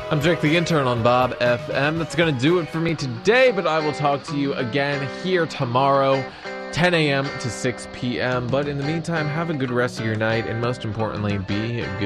I'm Jake the Intern on Bob FM. That's going to do it for me today, but I will talk to you again here tomorrow, 10 a.m. to 6 p.m. But in the meantime, have a good rest of your night, and most importantly, be good.